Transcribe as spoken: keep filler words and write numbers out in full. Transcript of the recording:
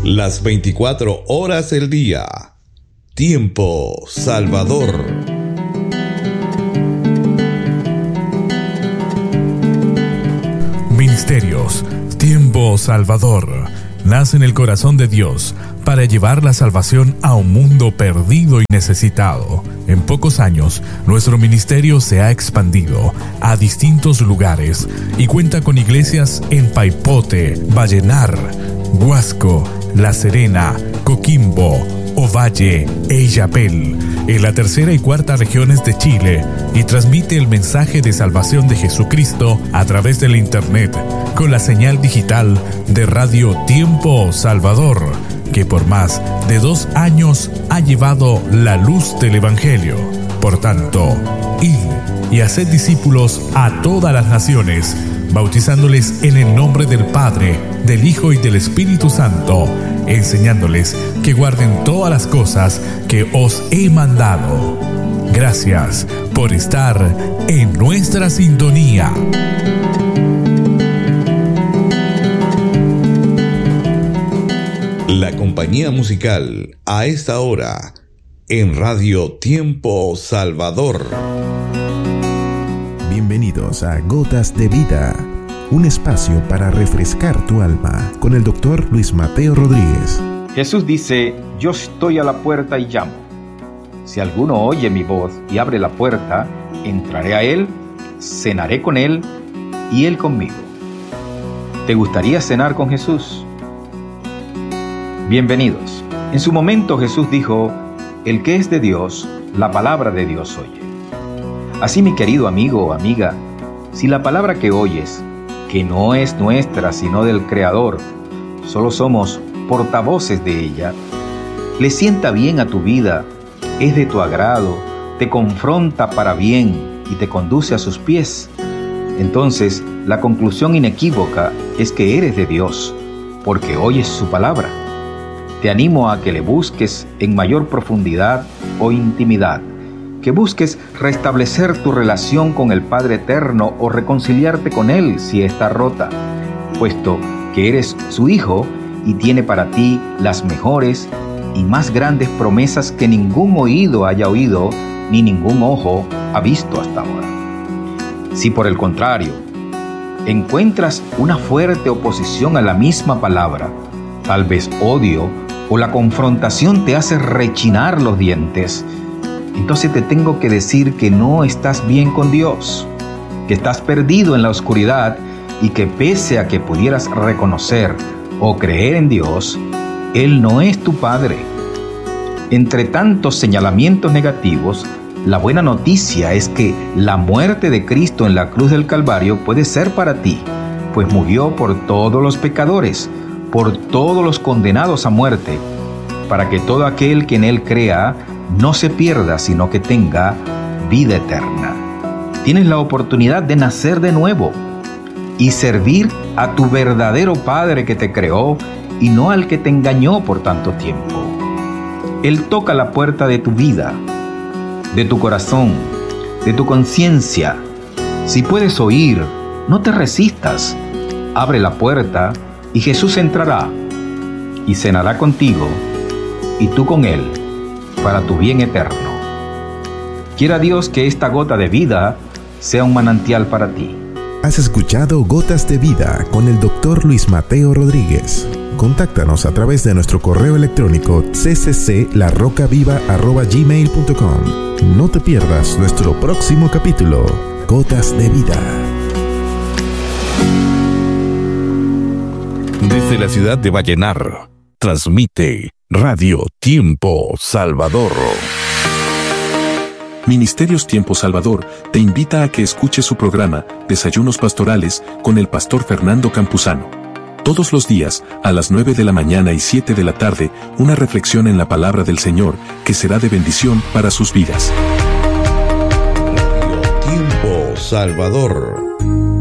Las veinticuatro horas del día. Tiempo Salvador. Ministerios Tiempo Salvador nace en el corazón de Dios para llevar la salvación a un mundo perdido y necesitado. En pocos años, nuestro ministerio se ha expandido a distintos lugares y cuenta con iglesias en Paipote, Vallenar, Huasco, La Serena, Coquimbo, Ovalle e Illapel, en la tercera y cuarta regiones de Chile, y transmite el mensaje de salvación de Jesucristo a través del internet con la señal digital de Radio Tiempo Salvador, que por más de dos años ha llevado la luz del Evangelio. Por tanto, id y haced discípulos a todas las naciones, bautizándoles en el nombre del Padre, del Hijo y del Espíritu Santo, enseñándoles que guarden todas las cosas que os he mandado. Gracias por estar en nuestra sintonía. La compañía musical a esta hora en Radio Tiempo Salvador. Bienvenidos a Gotas de Vida, un espacio para refrescar tu alma, con el doctor Luis Mateo Rodríguez. Jesús dice: yo estoy a la puerta y llamo. Si alguno oye mi voz y abre la puerta, entraré a él, cenaré con él y él conmigo. ¿Te gustaría cenar con Jesús? Bienvenidos. En su momento Jesús dijo: el que es de Dios, la palabra de Dios oye. Así, mi querido amigo o amiga, si la palabra que oyes, que no es nuestra sino del Creador, solo somos portavoces de ella, le sienta bien a tu vida, es de tu agrado, te confronta para bien y te conduce a sus pies, entonces la conclusión inequívoca es que eres de Dios, porque oyes su palabra. Te animo a que le busques en mayor profundidad o intimidad, que busques restablecer tu relación con el Padre Eterno o reconciliarte con Él si está rota, puesto que eres su hijo y tiene para ti las mejores y más grandes promesas que ningún oído haya oído ni ningún ojo ha visto hasta ahora. Si por el contrario encuentras una fuerte oposición a la misma palabra, tal vez odio o la confrontación te hace rechinar los dientes, entonces te tengo que decir que no estás bien con Dios, que estás perdido en la oscuridad y que pese a que pudieras reconocer o creer en Dios, Él no es tu Padre. Entre tantos señalamientos negativos, la buena noticia es que la muerte de Cristo en la cruz del Calvario puede ser para ti, pues murió por todos los pecadores, por todos los condenados a muerte, para que todo aquel que en Él crea no se pierda, sino que tenga vida eterna. Tienes la oportunidad de nacer de nuevo y servir a tu verdadero Padre que te creó y no al que te engañó por tanto tiempo. Él toca la puerta de tu vida, de tu corazón, de tu conciencia. Si puedes oír, no te resistas. Abre la puerta y Jesús entrará y cenará contigo y tú con Él, para tu bien eterno. Quiera Dios que esta gota de vida sea un manantial para ti. Has escuchado Gotas de Vida con el doctor Luis Mateo Rodríguez. Contáctanos a través de nuestro correo electrónico c c c la roca viva arroba gmail punto com. No te pierdas nuestro próximo capítulo, Gotas de Vida. Desde la ciudad de Vallenar, transmite Radio Tiempo Salvador. Ministerios Tiempo Salvador te invita a que escuches su programa Desayunos Pastorales con el pastor Fernando Campuzano. Todos los días, a las nueve de la mañana y siete de la tarde, una reflexión en la palabra del Señor que será de bendición para sus vidas. Radio Tiempo Salvador.